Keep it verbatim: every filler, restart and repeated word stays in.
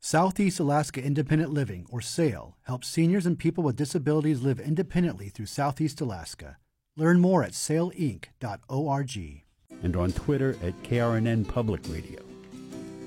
Southeast Alaska Independent Living, or SAIL, helps seniors and people with disabilities live independently through Southeast Alaska. Learn more at sail inc dot org. And on Twitter at K R N N Public Radio.